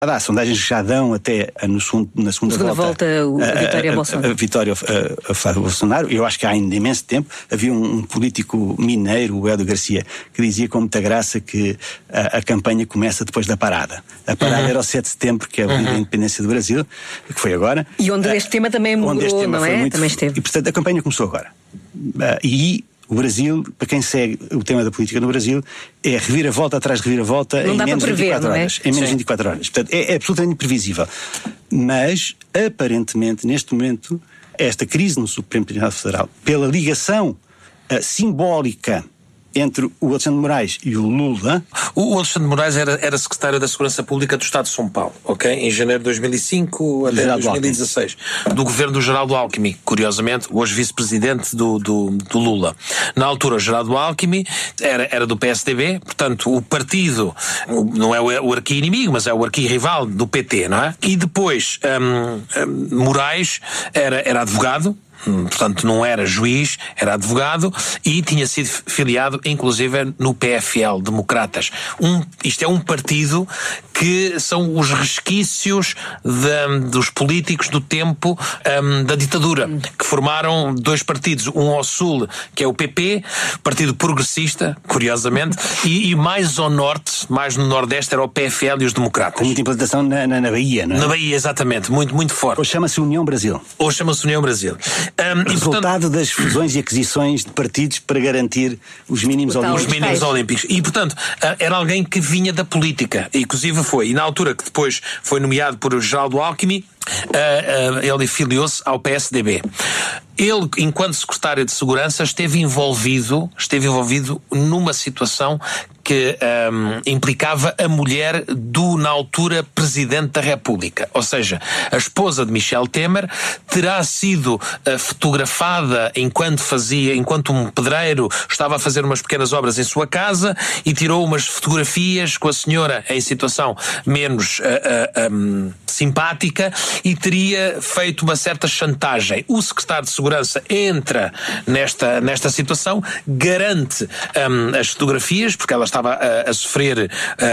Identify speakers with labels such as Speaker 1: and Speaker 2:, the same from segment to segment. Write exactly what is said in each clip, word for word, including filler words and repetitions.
Speaker 1: Há sondagens que já dão até no segundo, na segunda,
Speaker 2: segunda volta,
Speaker 1: volta
Speaker 2: a, a vitória
Speaker 1: a, a,
Speaker 2: Bolsonaro.
Speaker 1: A, a vitória a, a Flávio Bolsonaro. Eu acho que há ainda imenso tempo havia um, um político mineiro, o Hélio Garcia, que dizia com muita graça que a, a campanha começa depois da parada. A parada uhum. era o sete de setembro, que é o dia uhum. da independência do Brasil, que foi agora.
Speaker 2: E onde uh, este tema também mudou,
Speaker 1: tema
Speaker 2: não é?
Speaker 1: Muito,
Speaker 2: também esteve.
Speaker 1: E portanto a campanha começou agora. Uh, e o Brasil, para quem segue o tema da política no Brasil, é reviravolta atrás de reviravolta em menos de vinte e quatro horas. Em menos de vinte e quatro horas. Portanto, é, é absolutamente previsível. Mas, aparentemente, neste momento, esta crise no Supremo Tribunal Federal, pela ligação uh, simbólica entre o Alexandre de Moraes e o Lula...
Speaker 3: O Alexandre de Moraes era, era secretário da Segurança Pública do Estado de São Paulo, ok? Em janeiro de dois mil e cinco até dois mil e dezasseis. Do governo do Geraldo Alckmin, curiosamente, hoje vice-presidente do, do, do Lula. Na altura, o Geraldo Alckmin era, era do P S D B, portanto, o partido não é o, o arqui-inimigo, mas é o arqui-rival do P T, não é? E depois, hum, hum, Moraes era, era advogado, portanto não era juiz, era advogado e tinha sido filiado inclusive no P F L, Democratas. Um, isto é um partido que são os resquícios de, dos políticos do tempo um, da ditadura, que formaram dois partidos, um ao sul, que é o P P, Partido Progressista, curiosamente, e, e mais ao norte, mais no nordeste, era o P F L e os Democratas.
Speaker 1: Com muita implantação na, na, na Bahia, não é?
Speaker 3: Na Bahia, exatamente, muito, muito forte.
Speaker 1: Ou chama-se União Brasil.
Speaker 3: Ou chama-se União Brasil.
Speaker 1: Um, Resultado e, portanto, das fusões e aquisições de partidos para garantir os mínimos olímpicos.
Speaker 3: Os mínimos olímpicos. E, portanto, era alguém que vinha da política. E, inclusive, foi. E na altura que depois foi nomeado por Geraldo Alckmin, Uh, uh, ele filiou-se ao P S D B. Ele, enquanto secretário de Segurança, esteve envolvido, esteve envolvido numa situação que um, implicava a mulher do, na altura, Presidente da República. Ou seja, a esposa de Michel Temer terá sido uh, fotografada enquanto fazia, enquanto um pedreiro estava a fazer umas pequenas obras em sua casa e tirou umas fotografias com a senhora em situação menos uh, uh, um, simpática e teria feito uma certa chantagem. O secretário de Segurança entra nesta, nesta situação, garante um, as fotografias, porque ela estava a, a sofrer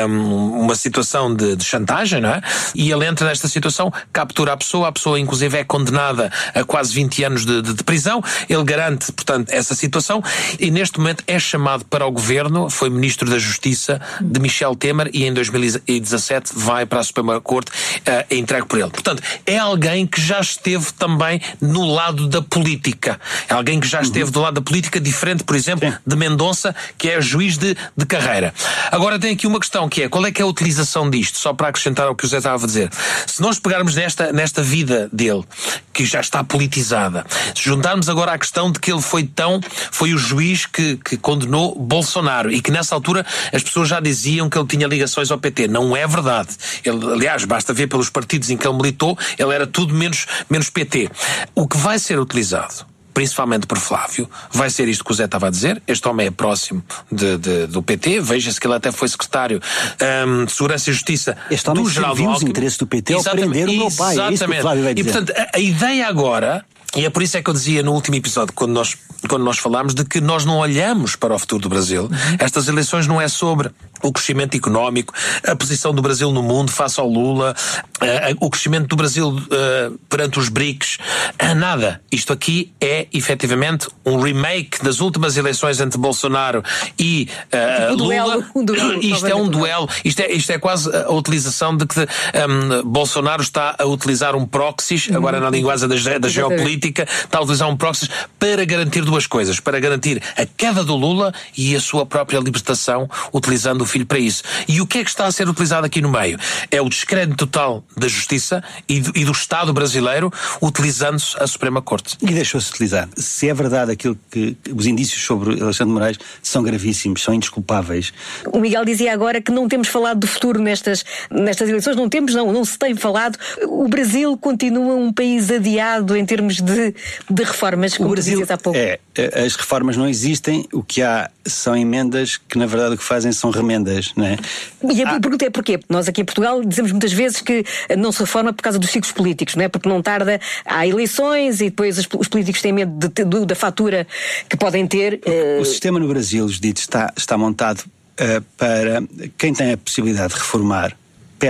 Speaker 3: um, uma situação de, de chantagem, não é? E ele entra nesta situação, captura a pessoa, a pessoa inclusive é condenada a quase vinte anos de, de, de prisão, ele garante, portanto, essa situação e neste momento é chamado para o governo, foi Ministro da Justiça de Michel Temer e em dois mil e dezassete vai para a Suprema Corte uh, entregue por ele. Portanto, é alguém que já esteve também no lado da política. É alguém que já esteve uhum. do lado da política, diferente, por exemplo, Sim. de Mendonça, que é juiz de, de carreira. Agora tem aqui uma questão que é, qual é que é a utilização disto? Só para acrescentar ao que o Zé estava a dizer. Se nós pegarmos nesta, nesta vida dele, que já está politizada, se juntarmos agora à questão de que ele foi tão, foi o juiz que, que condenou Bolsonaro e que nessa altura as pessoas já diziam que ele tinha ligações ao P T. Não é verdade. Ele, aliás, basta ver pelos partidos em que ele militou, ele era tudo menos, menos P T. O que vai ser utilizado, principalmente por Flávio, vai ser isto que o Zé estava a dizer. Este homem é próximo de, de, do P T, veja-se que ele até foi secretário um, de Segurança e Justiça
Speaker 1: este homem
Speaker 3: do Geraldo
Speaker 1: Alckmin. Os interesses do P T ao prender o meu pai, é isso que o Flávio vai dizer.
Speaker 3: E portanto, a, a ideia agora, e é por isso é que eu dizia no último episódio, quando nós, quando nós falámos de que nós não olhamos para o futuro do Brasil, uhum. estas eleições não é sobre o crescimento económico, a posição do Brasil no mundo face ao Lula, uh, o crescimento do Brasil uh, perante os B R I C S, uh, nada. Isto aqui é, efetivamente, um remake das últimas eleições entre Bolsonaro e uh,
Speaker 2: um
Speaker 3: Lula.
Speaker 2: Duelo, um duelo,
Speaker 3: isto é um duelo, isto é, isto é quase a utilização de que um, Bolsonaro está a utilizar um proxies, uhum. agora na linguagem da, da geopolítica, está a utilizar um proxies para garantir duas coisas, para garantir a queda do Lula e a sua própria libertação, utilizando o filho para isso. E o que é que está a ser utilizado aqui no meio? É o descrédito total da Justiça e do, e do Estado brasileiro, utilizando-se a Suprema Corte.
Speaker 1: E deixou-se utilizar. Se é verdade aquilo que, que os indícios sobre Alexandre de Moraes são gravíssimos, são indesculpáveis.
Speaker 2: O Miguel dizia agora que não temos falado do futuro nestas, nestas eleições, não temos, não, não se tem falado. O Brasil continua um país adiado em termos de, de reformas, como o Brasil há pouco.
Speaker 1: É, as reformas não existem, o que há são emendas que na verdade o que fazem são remendas. Não é?
Speaker 2: E a pergunta é porquê? Nós aqui em Portugal dizemos muitas vezes que não se reforma por causa dos ciclos políticos, não é? Porque não tarda, há eleições e depois os políticos têm medo de, de, da fatura que podem ter.
Speaker 1: Uh... O sistema no Brasil, os ditos, está, está montado uh, para quem tem a possibilidade de reformar, perde.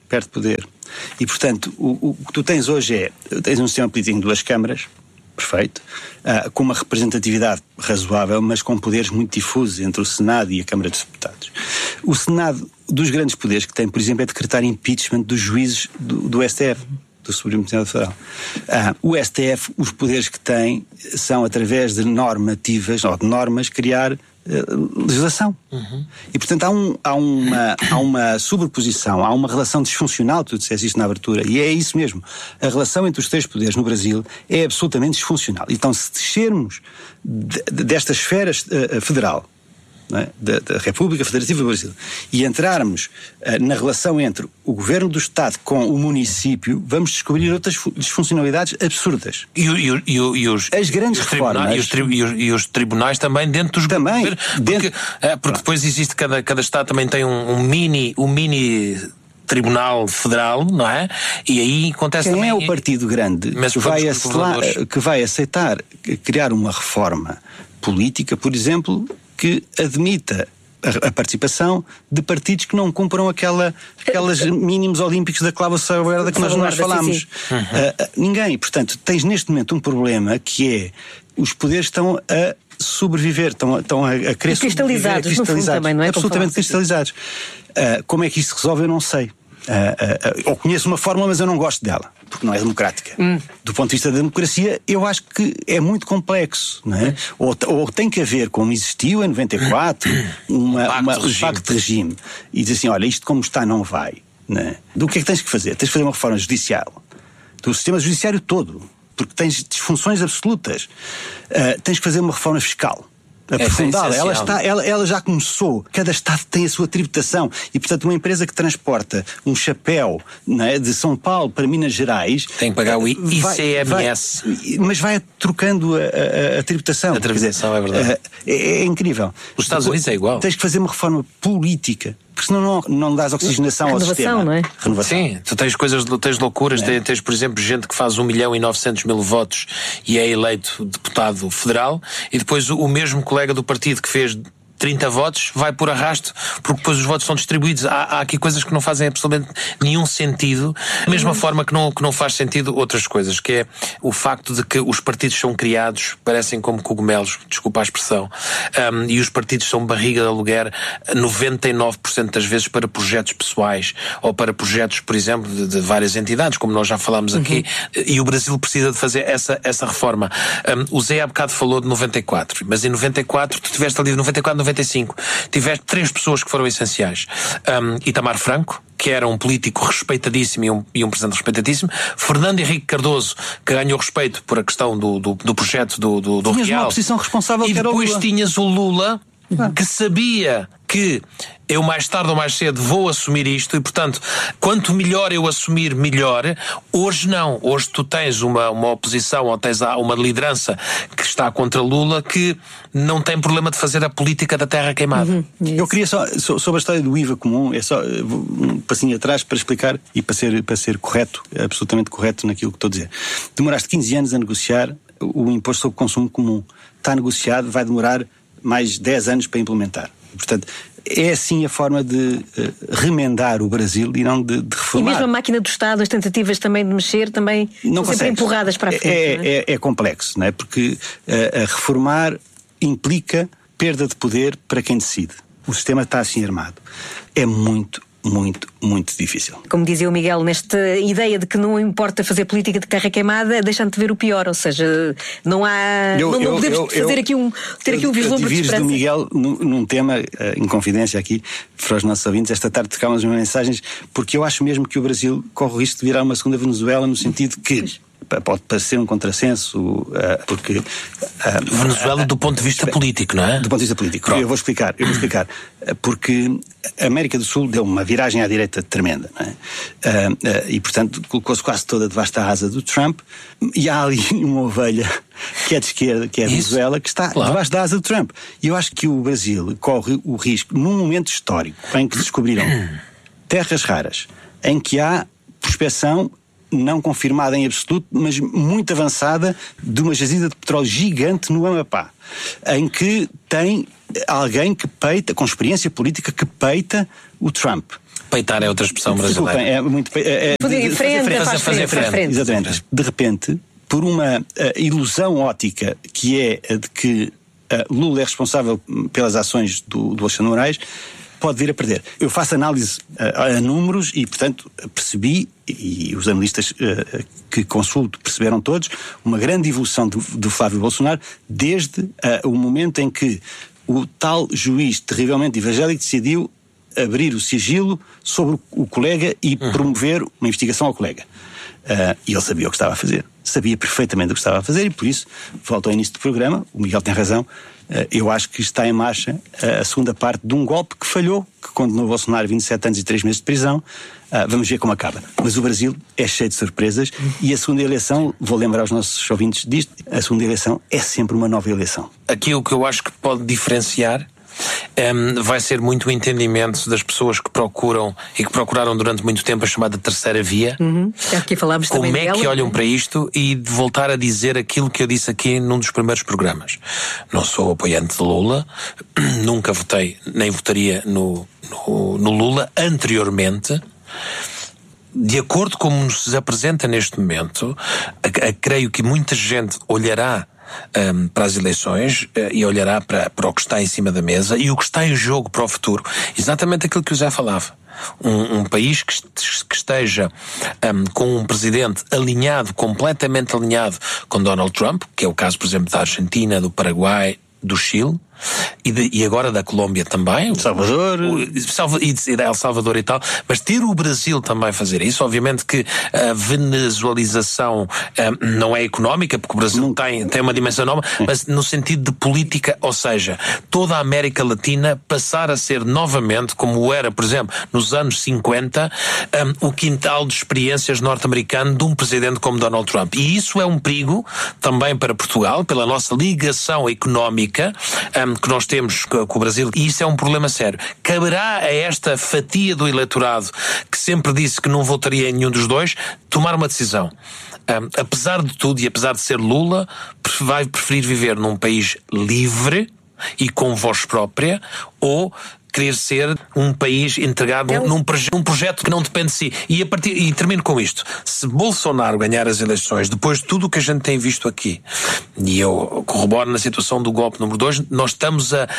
Speaker 1: perde poder. E, portanto, o, o que tu tens hoje é, tens um sistema político em duas câmaras, perfeito, uh, com uma representatividade razoável, mas com poderes muito difusos entre o Senado e a Câmara dos Deputados. O Senado, dos grandes poderes que tem, por exemplo, é decretar impeachment dos juízes do, do S T F, do Supremo Tribunal Federal. Uh, o S T F, os poderes que tem são, através de normativas, ou de normas, criar legislação. Uhum. E, portanto, há, um, há, uma, há uma sobreposição, há uma relação disfuncional, tu disseste isso na abertura, e é isso mesmo. A relação entre os três poderes no Brasil é absolutamente disfuncional. Então, se descermos de, de, desta esfera uh, federal, não é? da, da República Federativa do Brasil, e entrarmos uh, na relação entre o governo do Estado com o município, vamos descobrir outras disfuncionalidades absurdas.
Speaker 3: E, e, e, e os,
Speaker 1: As grandes
Speaker 3: os
Speaker 1: reformas...
Speaker 3: E os, tri, e, os, e os tribunais também dentro dos...
Speaker 1: Também.
Speaker 3: Porque, dentro, é, porque depois existe, cada, cada Estado também tem um, um mini... Um mini Tribunal Federal, não é? E aí acontece
Speaker 1: Quem
Speaker 3: também...
Speaker 1: Quem é o partido grande que vai, acelar, que vai aceitar criar uma reforma política, por exemplo, que admita a, a participação de partidos que não cumpram aquela, aquelas mínimos olímpicos da cláusula de salvaguarda que nós, nós falámos? Uhum. Uh, uh, ninguém. Portanto, tens neste momento um problema que é os poderes estão a sobreviver, estão, estão a, a querer
Speaker 2: cristalizados,
Speaker 1: sobreviver, cristalizados,
Speaker 2: também, não é?
Speaker 1: absolutamente cristalizados. Uh, como é que isso se resolve, eu não sei. Uh, uh, uh, eu conheço uma fórmula, mas eu não gosto dela, porque não é democrática. Hum. Do ponto de vista da democracia, eu acho que é muito complexo, não é? Hum. Ou, ou tem que haver, como existiu em noventa e quatro, uma, um uma, um pacto de regime, e dizer assim, olha, isto como está não vai. Não é? Do que é que tens que fazer? Tens que fazer uma reforma judicial, do sistema judiciário todo, porque tens disfunções absolutas. Uh, tens que fazer uma reforma fiscal. Aprofundada, é ela, está, ela, ela já começou. Cada Estado tem a sua tributação e, portanto, uma empresa que transporta um chapéu, não é, de São Paulo para Minas Gerais
Speaker 3: tem que pagar o I C M S,
Speaker 1: vai, vai, mas vai trocando a, a, a tributação.
Speaker 3: A tributação, dizer, é verdade.
Speaker 1: É, é incrível.
Speaker 3: Os Estados Unidos é igual.
Speaker 1: Tens que fazer uma reforma política, porque senão não, não dás oxigenação
Speaker 2: Renovação,
Speaker 1: ao sistema.
Speaker 2: Não é?
Speaker 3: Renovação. Sim, tu tens coisas, tens loucuras, é. tens, tens, por exemplo, gente que faz um milhão e novecentos mil votos e é eleito deputado federal, e depois o, o mesmo colega do partido que fez trinta votos vai por arrasto, porque depois os votos são distribuídos. Há, há aqui coisas que não fazem absolutamente nenhum sentido, da mesma forma que não, que não faz sentido outras coisas, que é o facto de que os partidos são criados, parecem como cogumelos, desculpa a expressão, um, e os partidos são barriga de aluguer noventa e nove por cento das vezes para projetos pessoais, ou para projetos, por exemplo, de, de várias entidades, como nós já falámos aqui, uhum. E o Brasil precisa de fazer essa, essa reforma. Um, o Zé há bocado falou de noventa e quatro, mas em noventa e quatro, tu tiveste ali de noventa e quatro, noventa e cinco, tiveste três pessoas que foram essenciais. Um, Itamar Franco, que era um político respeitadíssimo e um, e um presidente respeitadíssimo. Fernando Henrique Cardoso, que ganhou respeito por a questão do, do, do projeto do, do, do
Speaker 1: Tinhas
Speaker 3: Real.
Speaker 1: Uma oposição responsável.
Speaker 3: E
Speaker 1: que era
Speaker 3: depois
Speaker 1: o Lula.
Speaker 3: Tinhas o Lula, ah. que sabia que eu mais tarde ou mais cedo vou assumir isto e, portanto, quanto melhor eu assumir, melhor. Hoje não. Hoje tu tens uma, uma oposição ou tens uma liderança que está contra Lula que não tem problema de fazer a política da terra queimada.
Speaker 1: Uhum. Eu queria só, sobre a história do I V A comum, é só um passinho atrás para explicar e para ser, para ser correto, absolutamente correto naquilo que estou a dizer. Demoraste quinze anos a negociar o imposto sobre consumo comum. Está negociado, vai demorar mais dez anos para implementar. Portanto, é assim a forma de uh, remendar o Brasil e não de, de reformar.
Speaker 2: E mesmo a máquina do Estado, as tentativas também de mexer, também não são sempre empurradas para a frente.
Speaker 1: É,
Speaker 2: não é?
Speaker 1: É, é complexo, não é? Porque uh, a reformar implica perda de poder para quem decide. O sistema está assim armado. É muito, muito, muito difícil.
Speaker 2: Como dizia o Miguel, nesta ideia de que não importa fazer política de terra queimada, deixando de ver o pior, ou seja, não há...
Speaker 1: Eu,
Speaker 2: não, não
Speaker 1: eu,
Speaker 2: podemos
Speaker 1: eu,
Speaker 2: fazer
Speaker 1: eu,
Speaker 2: aqui um, ter aqui um vislumbre de esperança.
Speaker 1: do Miguel num, num tema, uh, em confidência aqui, para os nossos ouvintes, esta tarde trocámos umas mensagens, porque eu acho mesmo que o Brasil corre o risco de virar uma segunda Venezuela, no sentido que... Pois. Pode parecer um contrassenso, uh, porque... Uh,
Speaker 3: Venezuela do ponto de vista uh, político, não é?
Speaker 1: Do ponto de vista político. Pronto. Eu vou explicar, eu vou explicar. Porque a América do Sul deu uma viragem à direita tremenda, não é? Uh, uh, e, portanto, colocou-se quase toda debaixo da asa do Trump, e há ali uma ovelha que é de esquerda, que é a Venezuela, que está claro. debaixo da asa do Trump. E eu acho que o Brasil corre o risco, num momento histórico, em que descobriram terras raras, em que há prospecção não confirmada em absoluto, mas muito avançada, de uma jazida de petróleo gigante no Amapá, em que tem alguém que peita, com experiência política, que peita o Trump.
Speaker 3: Peitar é outra expressão brasileira.
Speaker 1: Desculpem, é muito. É, é,
Speaker 2: fazer frente, fazer, fazer frente. frente.
Speaker 1: Exatamente. De repente, por uma uh, ilusão ótica que é a de que uh, Lula é responsável pelas ações do, do Alexandre Moraes, pode vir a perder. Eu faço análise uh, a números e, portanto, percebi, e os analistas uh, que consulto perceberam todos, uma grande evolução do, do Flávio Bolsonaro desde uh, o momento em que o tal juiz terrivelmente evangélico decidiu abrir o sigilo sobre o, o colega e uhum. promover uma investigação ao colega. Uh, e ele sabia o que estava a fazer. Sabia perfeitamente o que estava a fazer e, por isso, volto ao início do programa, o Miguel tem razão, uh, eu acho que está em marcha uh, a segunda parte de um golpe que falhou, que condenou Bolsonaro a vinte e sete anos e três meses de prisão. Uh, vamos ver como acaba. Mas o Brasil é cheio de surpresas e a segunda eleição, vou lembrar aos nossos ouvintes disto, a segunda eleição é sempre uma nova eleição.
Speaker 3: Aqui o que eu acho que pode diferenciar Um, vai ser muito o entendimento das pessoas que procuram e que procuraram durante muito tempo a chamada terceira via.
Speaker 2: Uhum. Aqui falámos
Speaker 3: Como
Speaker 2: também
Speaker 3: é
Speaker 2: dela,
Speaker 3: que olham
Speaker 2: né?
Speaker 3: para isto e de voltar a dizer aquilo que eu disse aqui num dos primeiros programas. Não sou apoiante de Lula, nunca votei, nem votaria no, no, no Lula anteriormente. De acordo com como se apresenta neste momento, a, a, creio que muita gente olhará Um, para as eleições uh, e olhará para, para o que está em cima da mesa e o que está em jogo para o futuro. Exatamente aquilo que o Zé falava. Um, um país que, que esteja um, com um presidente alinhado, completamente alinhado com Donald Trump, que é o caso, por exemplo, da Argentina, do Paraguai, do Chile e, de, e agora da Colômbia também,
Speaker 1: Salvador
Speaker 3: o, o, Salva, e de El Salvador e tal, mas ter o Brasil também fazer isso, obviamente que a venezualização um, não é económica, porque o Brasil tem, tem uma dimensão nova, mas no sentido de política, ou seja, toda a América Latina passar a ser novamente, como era, por exemplo, nos anos cinquenta, um, o quintal de experiências norte-americano de um presidente como Donald Trump. E isso é um perigo também para Portugal, pela nossa ligação económica um, que nós temos com o Brasil, e isso é um problema sério. Caberá a esta fatia do eleitorado que sempre disse que não votaria em nenhum dos dois tomar uma decisão. Um, apesar de tudo e apesar de ser Lula, vai preferir viver num país livre e com voz própria ou querer ser um país entregado é. num, proje- num projeto que não depende de si. E, a partir, e termino com isto. Se Bolsonaro ganhar as eleições, depois de tudo o que a gente tem visto aqui, e eu corroboro na situação do golpe número dois, nós estamos a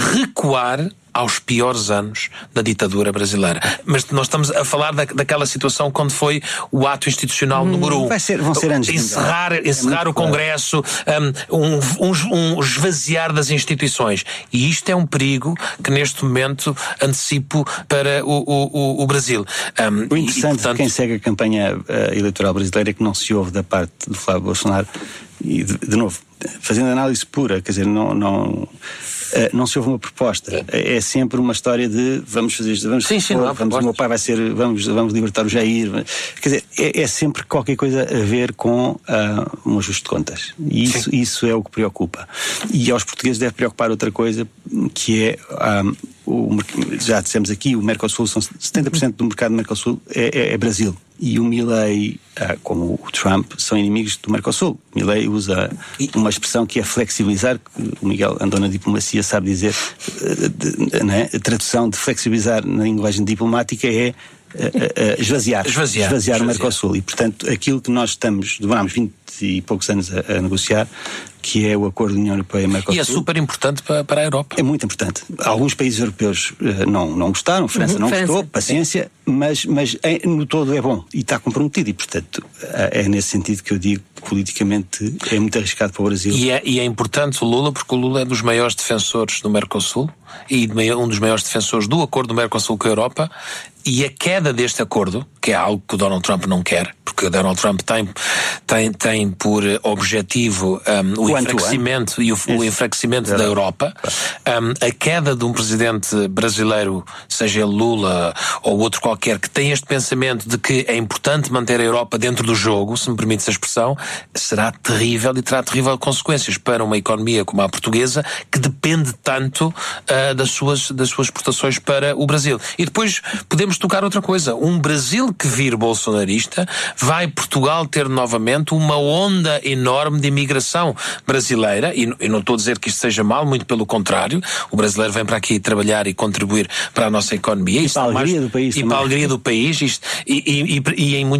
Speaker 3: recuar aos piores anos da ditadura brasileira. Mas nós estamos a falar da, daquela situação quando foi o ato institucional hum, número um.
Speaker 1: Vai ser, vão ser anos
Speaker 3: encerrar, encerrar é o Congresso, um, um, um esvaziar das instituições. E isto é um perigo que neste momento antecipo para o, o, o Brasil.
Speaker 1: Um, o interessante e, portanto, de quem segue a campanha uh, eleitoral brasileira é que não se ouve da parte do Flávio Bolsonaro, e de, de novo, fazendo análise pura, quer dizer, não... não Uh, não se ouve uma proposta. É, é sempre uma história de vamos fazer isto, vamos,
Speaker 3: sim, sim,
Speaker 1: pôr, vamos o meu pai vai ser, vamos, vamos libertar o Jair. Quer dizer, é, é sempre qualquer coisa a ver com uh, um ajuste de contas. E isso, isso é o que preocupa. E aos portugueses deve preocupar outra coisa, que é um, o, já dissemos aqui, o Mercosul, são setenta por cento do mercado do Mercosul é, é, é Brasil. E o Milei, ah, como o Trump, são inimigos do Mercosul. O Milei usa uma expressão que é flexibilizar, que o Miguel andou na diplomacia, sabe dizer, de, de, né? A tradução de flexibilizar na linguagem diplomática é Uh, uh, esvaziar, esvaziar, esvaziar o Mercosul. E, portanto, aquilo que nós estamos, demorámos vinte e poucos anos a, a negociar, que é o acordo da União Europeia-Mercosul.
Speaker 3: E é super importante para, para a Europa.
Speaker 1: É muito importante. Alguns países europeus uh, não, não gostaram, França não França. gostou, paciência, mas, mas é, no todo é bom e está comprometido. E, portanto, uh, é nesse sentido que eu digo que politicamente é muito arriscado para o Brasil.
Speaker 3: E é, e é importante o Lula, porque o Lula é dos maiores defensores do Mercosul e um dos maiores defensores do acordo do Mercosul com a Europa. E a queda deste acordo, que é algo que o Donald Trump não quer, porque o Donald Trump tem, tem, tem por objetivo um, o Quanto enfraquecimento é? e o, o enfraquecimento é. da Europa, um, a queda de um presidente brasileiro, seja ele Lula ou outro qualquer, que tem este pensamento de que é importante manter a Europa dentro do jogo, se me permite essa expressão, será terrível e terá terrível consequências para uma economia como a portuguesa, que depende tanto uh, das suas, das suas exportações para o Brasil. E depois podemos tocar outra coisa. Um Brasil aquele que vir bolsonarista, vai Portugal ter novamente uma onda enorme de imigração brasileira, e eu não estou a dizer que isto seja mal, muito pelo contrário, o brasileiro vem para aqui trabalhar e contribuir para a nossa economia.
Speaker 1: E para a alegria do país.
Speaker 3: E para a alegria do país, isto, e, e, e, e em